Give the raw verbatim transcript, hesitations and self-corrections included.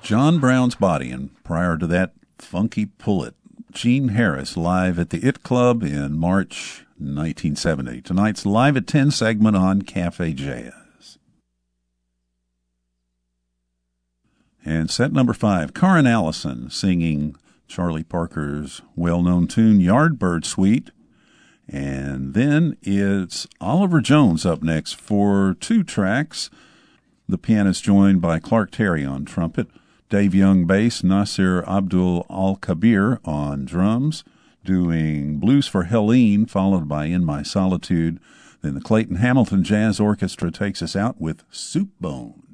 John Brown's Body, and prior to that, Funky Pullet. Gene Harris live at the It Club in March nineteen seventy. Tonight's Live at ten segment on Cafe Jazz. And set number five, Karin Allison singing Charlie Parker's well-known tune, Yardbird Suite. And then it's Oliver Jones up next for two tracks. The pianist joined by Clark Terry on trumpet, Dave Young bass, Nasir Abdul Al-Kabir on drums, doing Blues for Helene, followed by In My Solitude. Then the Clayton Hamilton Jazz Orchestra takes us out with Soup Bone.